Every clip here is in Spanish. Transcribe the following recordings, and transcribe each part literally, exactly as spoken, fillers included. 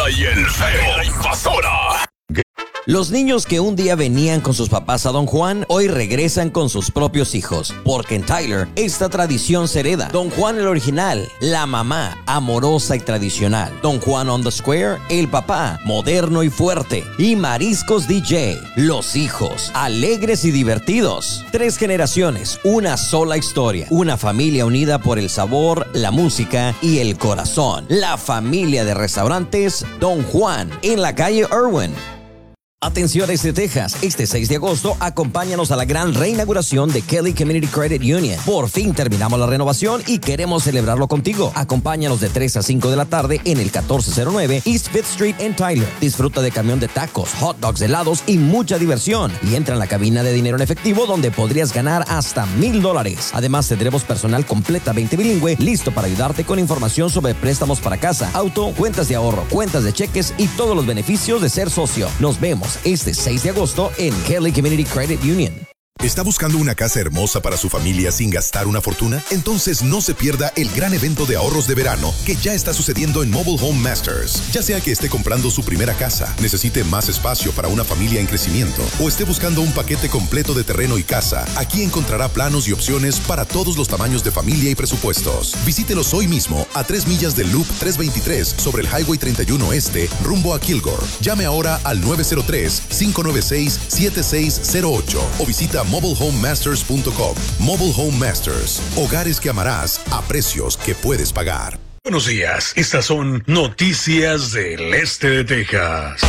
y el feo. La invasora. Los niños que un día venían con sus papás a Don Juan, hoy regresan con sus propios hijos, porque en Tyler esta tradición se hereda. Don Juan el original, la mamá, amorosa y tradicional. Don Juan on the Square, el papá, moderno y fuerte. Y Mariscos D J, los hijos, alegres y divertidos. Tres generaciones, una sola historia. Una familia unida por el sabor, la música y el corazón. La familia de restaurantes Don Juan, en la calle Irwin. Atención Este Texas, este seis de agosto acompáñanos a la gran reinauguración de Kelly Community Credit Union. Por fin terminamos la renovación y queremos celebrarlo contigo. Acompáñanos de tres a cinco de la tarde en el catorce cero nueve East Fifth Street en Tyler. Disfruta de camión de tacos, hot dogs, helados y mucha diversión. Y entra en la cabina de dinero en efectivo donde podrías ganar hasta mil dólares. Además tendremos personal completamente bilingüe listo para ayudarte con información sobre préstamos para casa, auto, cuentas de ahorro, cuentas de cheques y todos los beneficios de ser socio. Nos vemos este seis de agosto en Kelly Community Credit Union. ¿Está buscando una casa hermosa para su familia sin gastar una fortuna? Entonces no se pierda el gran evento de ahorros de verano que ya está sucediendo en Mobile Home Masters. Ya sea que esté comprando su primera casa, necesite más espacio para una familia en crecimiento o esté buscando un paquete completo de terreno y casa, aquí encontrará planos y opciones para todos los tamaños de familia y presupuestos. Visítelos hoy mismo a tres millas del Loop trescientos veintitrés sobre el Highway treinta y uno Este rumbo a Kilgore. Llame ahora al nueve cero tres, cinco nueve seis, siete seis cero ocho o visita mobile home masters punto com. Mobile Home Masters. Hogares que amarás a precios que puedes pagar. Buenos días. Estas son noticias del este de Texas.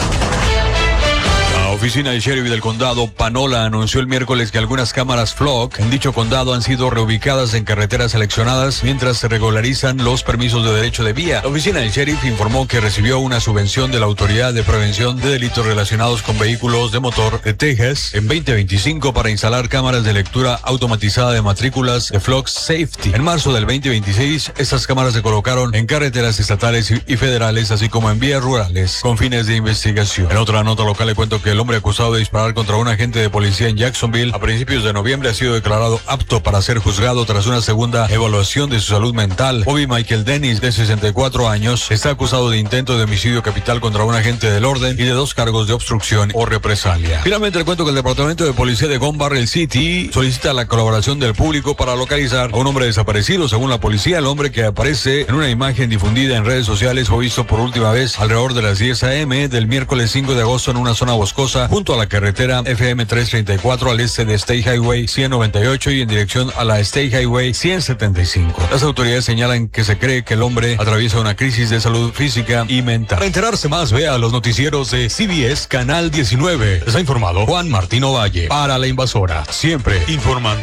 La oficina del sheriff del condado Panola anunció el miércoles que algunas cámaras Flock en dicho condado han sido reubicadas en carreteras seleccionadas mientras se regularizan los permisos de derecho de vía. La oficina del sheriff informó que recibió una subvención de la Autoridad de Prevención de Delitos Relacionados con Vehículos de Motor de Texas en veinte veinticinco para instalar cámaras de lectura automatizada de matrículas de Flock Safety. En marzo del veinte veintiséis, estas cámaras se colocaron en carreteras estatales y federales, así como en vías rurales, con fines de investigación. En otra nota local le cuento que el hombre acusado de disparar contra un agente de policía en Jacksonville a principios de noviembre ha sido declarado apto para ser juzgado tras una segunda evaluación de su salud mental. Bobby Michael Dennis, de sesenta y cuatro años, está acusado de intento de homicidio capital contra un agente del orden y de dos cargos de obstrucción o represalia. Finalmente le cuento que el Departamento de Policía de Gun Barrel City solicita la colaboración del público para localizar a un hombre desaparecido. Según la policía, el hombre que aparece en una imagen difundida en redes sociales fue visto por última vez alrededor de las diez a eme del miércoles cinco de agosto en una zona boscosa junto a la carretera F M trescientos treinta y cuatro al este de State Highway ciento noventa y ocho y en dirección a la State Highway ciento setenta y cinco. Las autoridades señalan que se cree que el hombre atraviesa una crisis de salud física y mental. Para enterarse más, vea los noticieros de C B S Canal diecinueve. Les ha informado Juan Martín Ovalle para La Invasora, siempre informando.